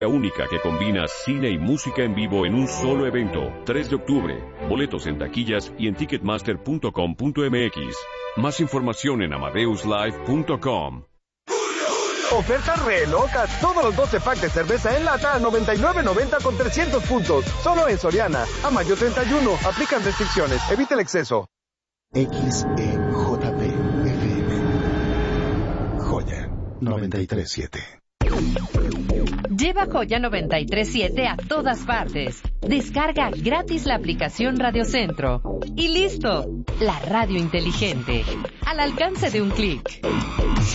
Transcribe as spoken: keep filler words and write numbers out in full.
La única que combina cine y música en vivo en un solo evento. tres de octubre. Boletos en taquillas y en ticketmaster punto com punto m x. Más información en amadeus live punto com. Ofertas re locas. Todos los doce packs de cerveza en lata a noventa y nueve noventa con trescientos puntos. Solo en Soriana. A mayo treinta y uno. Aplican restricciones. Evite el exceso. X E J P F M. Joya noventa y tres punto siete. Lleva Joya noventa y tres punto siete a todas partes. Descarga gratis la aplicación Radio Centro. Y listo. La radio inteligente. Al alcance de un clic.